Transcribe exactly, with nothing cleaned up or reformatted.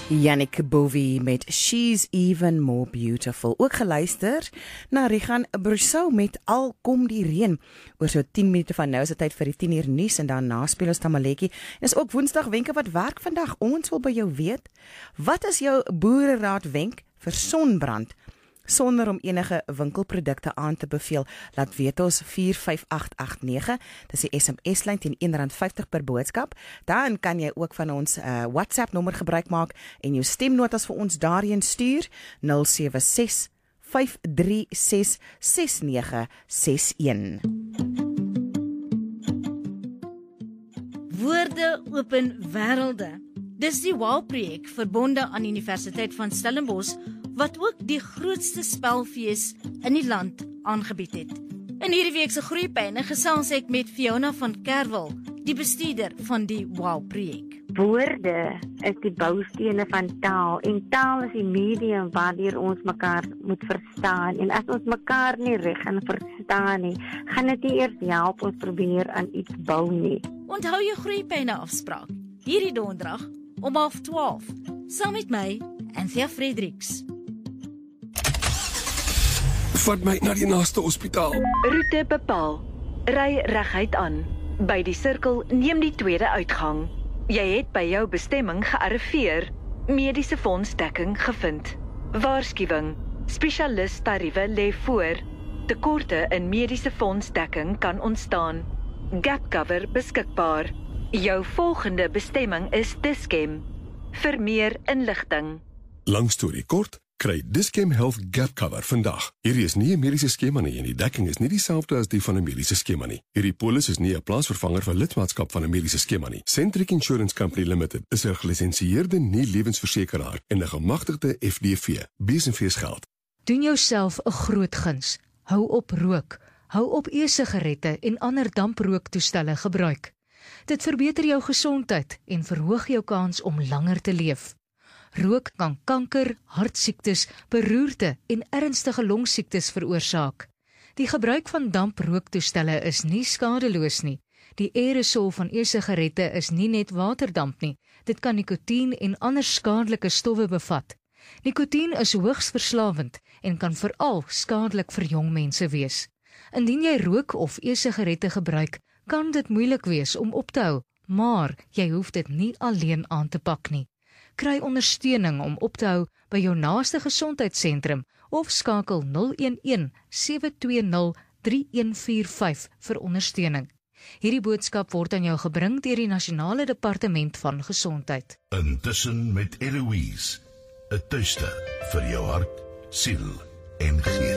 Yannick Bowie met She's Even More Beautiful. Ook geluister na Regan Brusou met Al Kom Die Reën. Oor so tien minute van nou is dit tyd vir die tien uur nuus en daarna speel ons Tamaletjie. Dis ook Woensdag wenke wat werk vandag. Ons wil by jou weet, wat is jou boereraad wenk vir sonbrand? Sonder om enige winkelprodukte aan te beveel, laat weet ons vier vyf agt agt nege. Dis die S M S-lyn teen een rand vyftig per boodskap. Dan kan jy ook van ons uh, WhatsApp-nommer gebruik maak en jou stemnotas vir ons daarheen stuur nul sewe ses vyf drie ses ses nege ses een. Woorde open wêrelde. Dis die WOW-projek verbonde aan die Universiteit van Stellenbosch wat ook die grootste spelfees in die land aangebied het. In hierdie week se groeipyne gesels ek met Fiona van Kerwel, die bestuurder van die WOW-projek. Woorde is die boustene van taal en taal is die medium waardeur ons mekaar moet verstaan en as ons mekaar nie reg en verstaan nie, gaan dit nie eers help ons probeer aan iets bou nie. Onthou jou groeipyne afspraak, hierdie donderdag om half twaalf, saam met my, Anthea Fredericks. Vat my na die naaste hospitaal. Roete bepaal. Ry reguit aan. By die sirkel neem die tweede uitgang. Jy het by jou bestemming gearriveer. Mediese fondsdekking gevind. Waarskuwing. Spesialistariewe lê voor. Tekorte in mediese fondsdekking kan ontstaan. Gap cover beskikbaar. Jou volgende bestemming is Dis-Chem. Vir meer inligting. Lang storie kort, kry Dis-Chem Health Gap Cover vandag. Hierdie is nie 'n mediese skema nie en die dekking is nie dieselfde as die van 'n mediese skema nie. Hierdie polis is nie 'n plaasvervanger vir lidmaatskap van 'n mediese skema nie. Centric Insurance Company Limited is 'n gelisensieerde nie-lewensversekeraar en 'n gemagtigde F D V. Besenfees geld. Doen jouself 'n groot guns. Hou op rook. Hou op e-sigarette en ander damprooktoestelle gebruik. Dit verbeter jou gesondheid en verhoog jou kans om langer te leef. Rook kan kanker, hartsiektes, beroerte en ernstige longsiektes veroorsaak. Die gebruik van damprooktoestelle is nie skadeloos nie. Die aerosol van e-sigarette is nie net waterdamp nie. Dit kan nikotien en ander skadelike stowwe bevat. Nikotien is hoogs verslawend en kan veral skadelik vir jong mense wees. Indien jy rook of e-sigarette gebruik, kan dit moeilik wees om op te hou, maar jy hoef dit nie alleen aan te pak nie. Kry ondersteuning om op te hou by jou naaste gesondheidssentrum of skakel nul een een sewe twee nul drie een vier vyf vir ondersteuning. Hierdie boodskap word aan jou gebring deur die Nasionale Departement van Gesondheid. Intussen met Eloise, 'n tuiste vir jou hart, siel en gees.